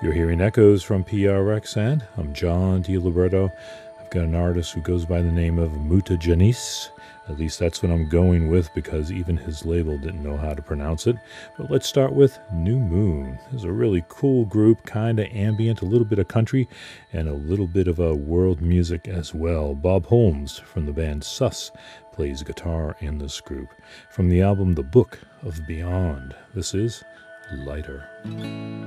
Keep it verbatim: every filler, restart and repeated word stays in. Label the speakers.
Speaker 1: You're hearing echoes from P R X, and I'm John DiLiberto. I've got an artist who goes by the name of Mutagenes. At least that's what I'm going with, because even his label didn't know how to pronounce it. But let's start with New Moon. This is a really cool group, kind of ambient, a little bit of country, and a little bit of a world music as well. Bob Holmes from the band Sus plays guitar in this group. From the album The Book of Beyond, this is Lighter.